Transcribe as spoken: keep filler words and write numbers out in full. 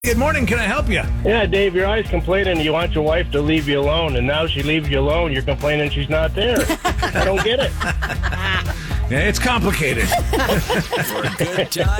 Good morning. Can I help you? Yeah, Dave, you're always complaining you want your wife to leave you alone, and now she leaves you alone. You're complaining she's not there. I don't get it. Yeah, it's complicated. For a good time.